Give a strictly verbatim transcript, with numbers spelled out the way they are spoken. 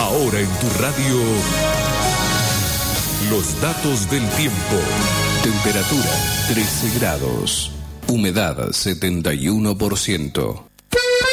Ahora en tu radio, los datos del tiempo. Temperatura trece grados. Humedad setenta y uno por ciento.